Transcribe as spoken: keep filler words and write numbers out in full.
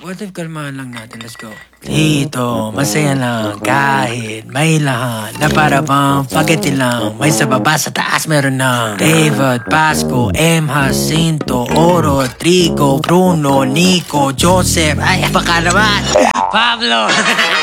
What if kalmahan lang natin? Let's go. Dito, masaya lang kahit may lahat na para bang spaghetti lang. May sa baba, sa taas meron na David, Pasco, M. Jacinto, Oro, Trigo, Bruno, Nico, Joseph. Ay, baka naman Pablo.